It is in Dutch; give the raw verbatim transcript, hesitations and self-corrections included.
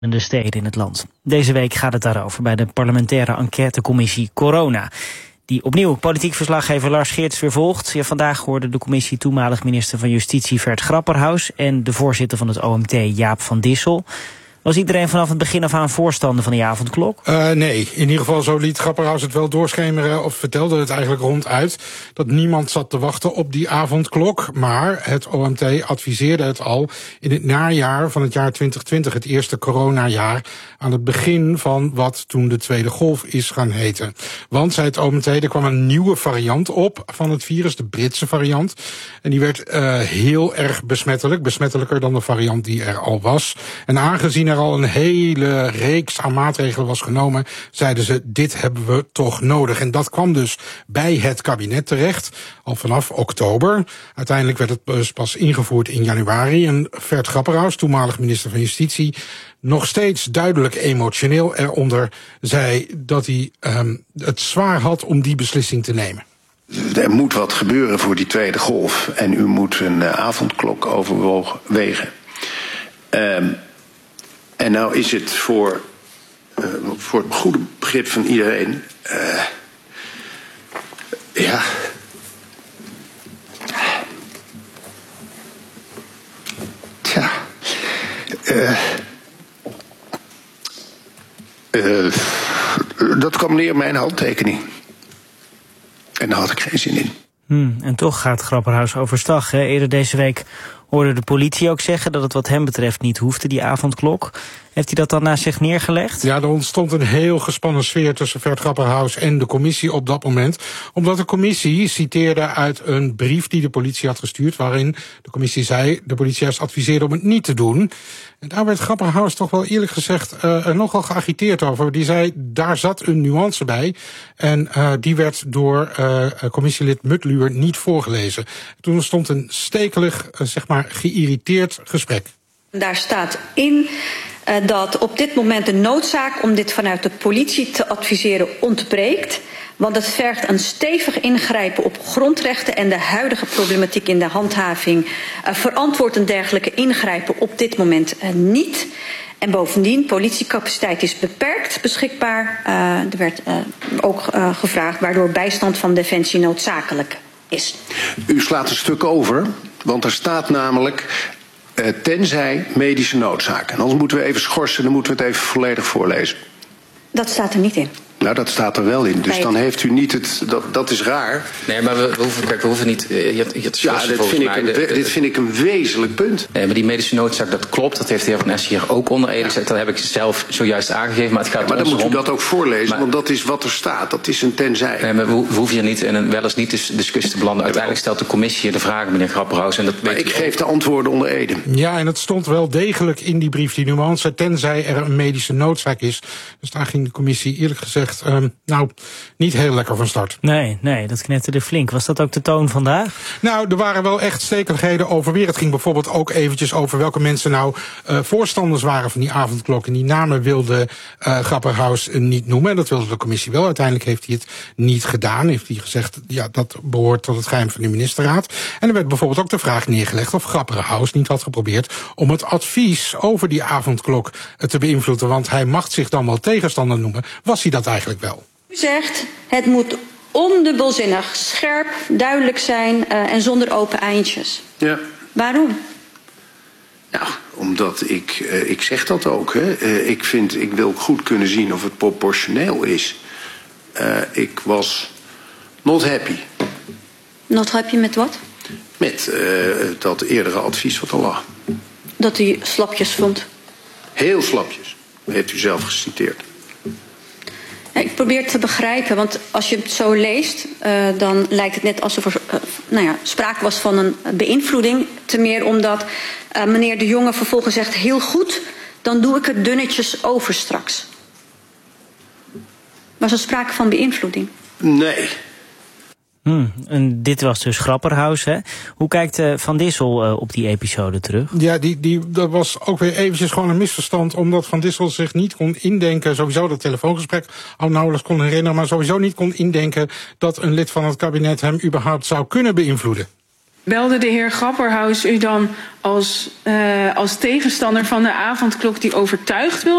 de steden in het land. Deze week gaat het daarover bij de parlementaire enquêtecommissie Corona, die opnieuw politiek verslaggever Lars Geerts weer volgt. Ja, vandaag hoorde de commissie toenmalig minister van Justitie Vert Grapperhaus en de voorzitter van het O M T Jaap van Dissel. Was iedereen vanaf het begin af aan voorstander van die avondklok? Uh, nee, in ieder geval zo liet Grapperhaus het wel doorschemeren, of vertelde het eigenlijk ronduit, dat niemand zat te wachten op die avondklok. Maar het O M T adviseerde het al in het najaar van het jaar twintig twintig, het eerste coronajaar, aan het begin van wat toen de tweede golf is gaan heten. Want, zei het O M T, er kwam een nieuwe variant op van het virus, de Britse variant. En die werd uh, heel erg besmettelijk, besmettelijker dan de variant die er al was. En aangezien er al een hele reeks aan maatregelen was genomen, zeiden ze, dit hebben we toch nodig. En dat kwam dus bij het kabinet terecht, al vanaf oktober. Uiteindelijk werd het dus pas ingevoerd in januari. En Vert Grapperhaus, toenmalig minister van Justitie, nog steeds duidelijk emotioneel eronder, zei dat hij um, het zwaar had om die beslissing te nemen. Er moet wat gebeuren voor die tweede golf en u moet een uh, avondklok overwegen. Um, En nou is het voor, uh, voor het goede begrip van iedereen, uh, ja, tja, uh, uh, dat kwam neer mijn handtekening. En daar had ik geen zin in. Hmm, en toch gaat Grapperhaus overstag. Hè? Eerder deze week hoorde de politie ook zeggen dat het wat hem betreft niet hoefde, die avondklok. Heeft hij dat dan naast zich neergelegd? Ja, er ontstond een heel gespannen sfeer tussen Vert Grapperhaus en de commissie op dat moment. Omdat de commissie citeerde uit een brief die de politie had gestuurd, waarin de commissie zei, de politie juist adviseerde om het niet te doen. En daar werd Grapperhaus toch wel eerlijk gezegd uh, nogal geagiteerd over. Die zei, daar zat een nuance bij. En uh, die werd door uh, commissielid Mutluur niet voorgelezen. Toen ontstond een stekelig, uh, zeg maar, geïrriteerd gesprek. Daar staat in uh, dat op dit moment de noodzaak om dit vanuit de politie te adviseren ontbreekt. Want het vergt een stevig ingrijpen op grondrechten en de huidige problematiek in de handhaving uh, verantwoordt een dergelijke ingrijpen op dit moment uh, niet. En bovendien, politiecapaciteit is beperkt beschikbaar. Uh, er werd uh, ook uh, gevraagd waardoor bijstand van Defensie noodzakelijk is. U slaat een stuk over, want er staat namelijk uh, tenzij medische noodzaak. En anders moeten we even schorsen, dan moeten we het even volledig voorlezen. Dat staat er niet in. Nou, dat staat er wel in. Dus dan heeft u niet het. Dat, dat is raar. Nee, maar we, we hoeven, kijk, we hoeven niet. Je hebt, je hebt ja, dit vind, ik een, de, de, dit vind ik een wezenlijk punt. Nee, maar die medische noodzaak, dat klopt. Dat heeft de heer Van Essen hier ook onder ede gezegd. Dat heb ik zelf zojuist aangegeven. Maar het gaat ja, maar dan moet u dat ook voorlezen, maar, want dat is wat er staat. Dat is een tenzij. Nee, maar we, we hoeven hier niet in een wel eens niet discussie te belanden. Uiteindelijk stelt de commissie de vragen, meneer Grapperhaus. En dat maar weet ik geef de antwoorden onder ede. Ja, en het stond wel degelijk in die brief, die nuance, tenzij er een medische noodzaak is. Dus daar ging de commissie eerlijk gezegd, um, nou, niet heel lekker van start. Nee, nee, dat knetterde flink. Was dat ook de toon vandaag? Nou, er waren wel echt stekeligheden over weer. Het ging bijvoorbeeld ook eventjes over welke mensen nou uh, voorstanders waren van die avondklok. En die namen wilde uh, Grapperhaus niet noemen. En dat wilde de commissie wel. Uiteindelijk heeft hij het niet gedaan. Heeft hij gezegd, ja, dat behoort tot het geheim van de ministerraad. En er werd bijvoorbeeld ook de vraag neergelegd of Grapperhaus niet had geprobeerd om het advies over die avondklok te beïnvloeden. Want hij mag zich dan wel tegenstander noemen. Was hij dat eigenlijk wel? U zegt, het moet ondubbelzinnig, scherp, duidelijk zijn uh, en zonder open eindjes. Ja. Waarom? Nou, omdat ik, uh, ik zeg dat ook. Hè. Uh, ik vind, ik wil goed kunnen zien of het proportioneel is. Uh, ik was not happy. Not happy met wat? Met uh, dat eerdere advies wat er lag. Dat u slapjes vond? Heel slapjes, heeft u zelf geciteerd. Ik probeer het te begrijpen, want als je het zo leest, uh, dan lijkt het net alsof er uh, nou ja, sprake was van een beïnvloeding. Te meer omdat uh, meneer De Jonge vervolgens zegt, heel goed, dan doe ik het dunnetjes over straks. Was er sprake van beïnvloeding? Nee. Hmm, en dit was dus Grapperhaus, hè? Hoe kijkt uh, Van Dissel uh, op die episode terug? Ja, die, die, dat was ook weer eventjes gewoon een misverstand, omdat Van Dissel zich niet kon indenken, sowieso dat telefoongesprek al nauwelijks kon herinneren, maar sowieso niet kon indenken dat een lid van het kabinet hem überhaupt zou kunnen beïnvloeden. Belde de heer Grapperhaus u dan als, uh, als tegenstander van de avondklok die overtuigd wil